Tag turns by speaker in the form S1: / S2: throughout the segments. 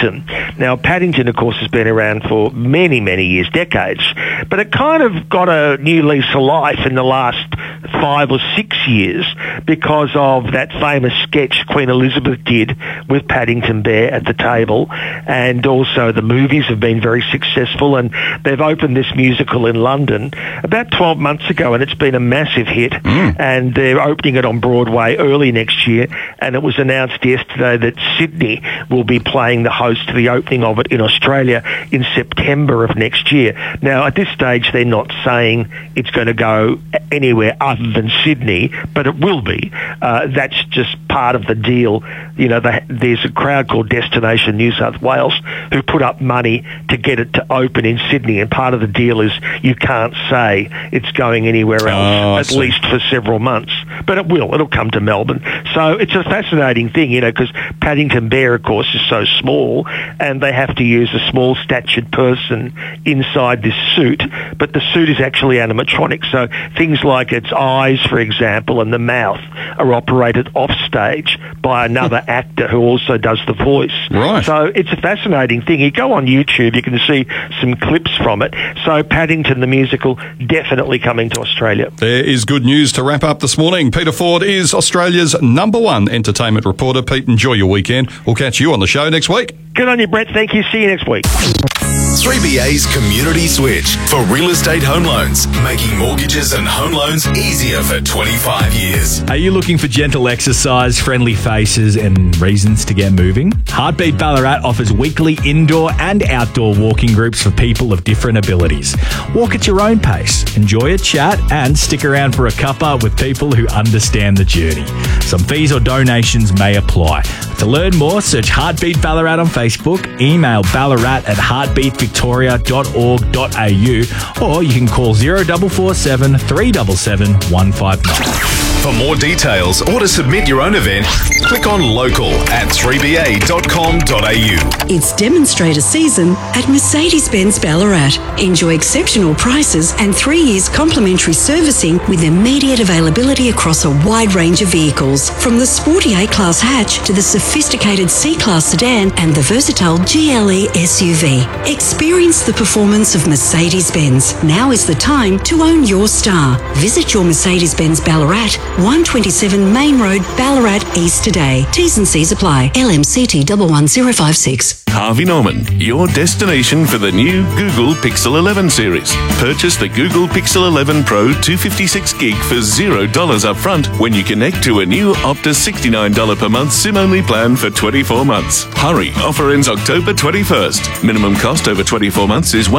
S1: Paddington. Now, Paddington, of course, has been around for many, many years, decades, but it kind of got a new lease of life in the last 5 or 6 years because of that famous sketch Queen Elizabeth did with Paddington Bear at the table, and also the movies have been very successful, and they've opened this musical in London about 12 months ago, and it's been a massive hit, and they're opening it on Broadway early next year, and it was announced yesterday that Sydney will be playing the host to the opening of it in Australia in September of next year. Now, at this stage, they're not saying it's going to go anywhere other than Sydney, but it will be. That's just part of the deal. You know, there's a crowd called Destination New South Wales who put up money to get it to open in Sydney, and part of the deal is you can't say it's going anywhere else, at least for several months. But it will. It'll come to Melbourne. So it's a fascinating thing, you know, because Paddington Bear, of course, is so small, and they have to use a small-statured person inside this suit, but the suit is actually animatronic. So things like its eyes, for example, and the mouth are operated off stage by another actor who also does the voice.
S2: Right.
S1: So it's a fascinating thing. You go on YouTube, you can see some clips from it. So Paddington, the musical, definitely coming to Australia.
S2: There is good news to wrap up this morning. Peter Ford is Australia's #1 entertainment reporter. Pete, enjoy your weekend. We'll catch you on the show next week.
S1: Good on you, Brett. Thank you. See you next week.
S3: 3BA's Community Switch for real estate home loans, making mortgages and home loans easier for 25 years.
S4: Are you looking for gentle exercise, friendly faces and reasons to get moving? Heartbeat Ballarat offers weekly indoor and outdoor walking groups for people of different abilities. Walk at your own pace, enjoy a chat and stick around for a cuppa with people who understand the journey. Some fees or donations may apply. To learn more, search Heartbeat Ballarat on Facebook, email ballarat@heartbeatvictoria.org.au, or you can call 0447 377 159.
S3: For more details or to submit your own event, click on local at 3ba.com.au.
S5: It's demonstrator season at Mercedes-Benz Ballarat. Enjoy exceptional prices and 3 years complimentary servicing with immediate availability across a wide range of vehicles, from the sporty A-Class hatch to the sophisticated C-Class sedan and the versatile GLE SUV. Experience the performance of Mercedes-Benz. Now is the time to own your star. Visit your Mercedes-Benz Ballarat, 127 Main Road, Ballarat East today. T's and C's apply. LMCT 11056.
S6: Harvey Norman, your destination for the new Google Pixel 11 series. Purchase the Google Pixel 11 Pro 256 gig for $0 up front when you connect to a new Optus $69 per month SIM-only plan for 24 months. Hurry, offer ends October 21st. Minimum cost over 24 months is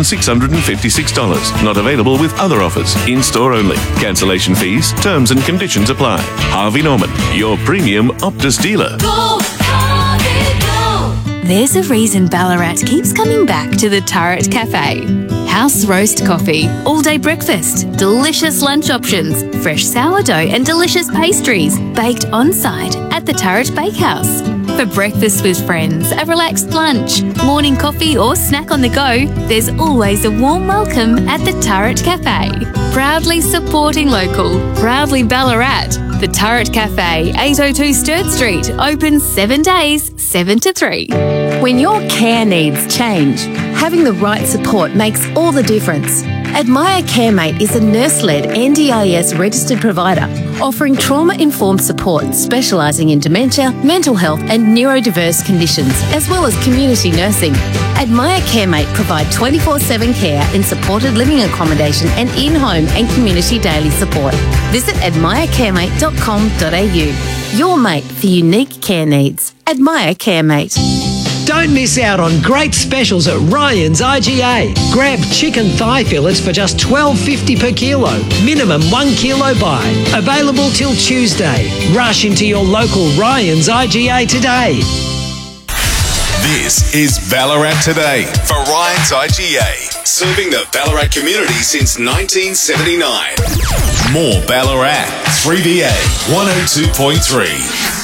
S6: $1,656. Not available with other offers. In-store only. Cancellation fees, terms and conditions apply. Harvey Norman, your premium Optus dealer.
S7: Go, Harvey, go. There's a reason Ballarat keeps coming back to the Turret Cafe. House roast coffee, all-day breakfast, delicious lunch options, fresh sourdough and delicious pastries baked on-site at the Turret Bakehouse. For breakfast with friends, a relaxed lunch, morning coffee or snack on the go, there's always a warm welcome at the Turret Cafe. Proudly supporting local, proudly Ballarat. The Turret Cafe, 802 Sturt Street, open 7 days, 7 to 3.
S8: When your care needs change, having the right support makes all the difference. Admire CareMate is a nurse-led NDIS registered provider offering trauma-informed support specialising in dementia, mental health and neurodiverse conditions, as well as community nursing. Admire CareMate provide 24/7 care in supported living accommodation and in-home and community daily support. Visit admirecaremate.com.au. Your mate for unique care needs. Admire CareMate.
S9: Don't miss out on great specials at Ryan's IGA. Grab chicken thigh fillets for just $12.50 per kilo. Minimum 1 kilo buy. Available till Tuesday. Rush into your local Ryan's IGA today.
S3: This is Ballarat Today for Ryan's IGA, serving the Ballarat community since 1979. More Ballarat, 3BA 102.3.